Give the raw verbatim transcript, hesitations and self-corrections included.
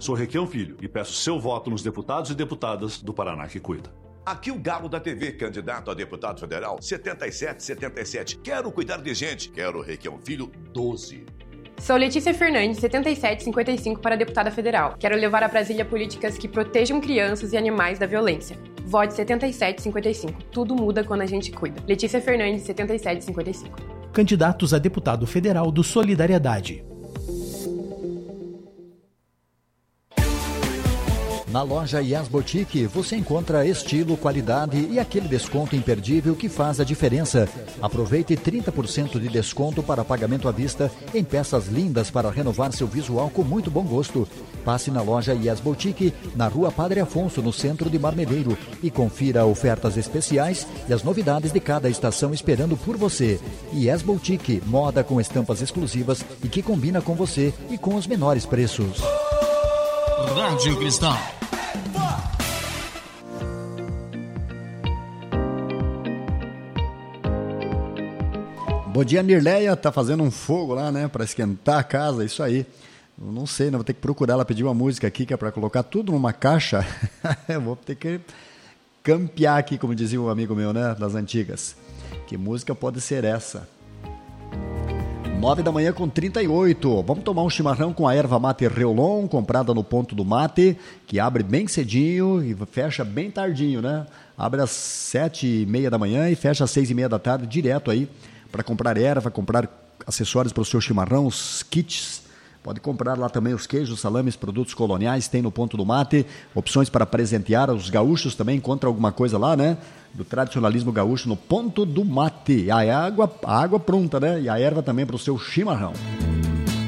Sou Requião Filho e peço seu voto nos deputados e deputadas do Paraná que cuida. Aqui o Galo da T V, candidato a deputado federal, setenta e sete setenta e sete. Quero cuidar de gente. Quero Requião Filho, doze. Sou Letícia Fernandes, setenta e sete cinquenta e cinco para deputada federal. Quero levar a Brasília políticas que protejam crianças e animais da violência. Vote setenta e sete cinquenta e cinco. Tudo muda quando a gente cuida. Letícia Fernandes, setenta e sete cinquenta e cinco. Candidatos a deputado federal do Solidariedade. Na loja Yes Boutique você encontra estilo, qualidade e aquele desconto imperdível que faz a diferença. Aproveite trinta por cento de desconto para pagamento à vista em peças lindas para renovar seu visual com muito bom gosto. Passe na loja Yes Boutique, na Rua Padre Afonso, no centro de Marmeleiro, e confira ofertas especiais e as novidades de cada estação esperando por você. Yes Boutique, moda com estampas exclusivas e que combina com você e com os menores preços. Rádio Cristal. Bom dia, Nirleia. Tá fazendo um fogo lá, né? Pra esquentar a casa, isso aí. Eu não sei, não vou ter que procurar. Ela pediu uma música aqui que é pra colocar tudo numa caixa. Eu vou ter que campear aqui, como dizia um amigo meu, né? Das antigas. Que música pode ser essa? nove da manhã com trinta e oito. Vamos tomar um chimarrão com a erva mate Reolon, comprada no ponto do mate, que abre bem cedinho e fecha bem tardinho, né? Abre às sete e meia da manhã e fecha às seis e meia da tarde, direto aí, para comprar erva, comprar acessórios para o seu chimarrão, os kits. Pode comprar lá também os queijos, salames, produtos coloniais, tem no ponto do mate, opções para presentear os gaúchos também, encontra alguma coisa lá, né? Do tradicionalismo gaúcho no ponto do mate. A água, a água pronta, né? E a erva também para o seu chimarrão.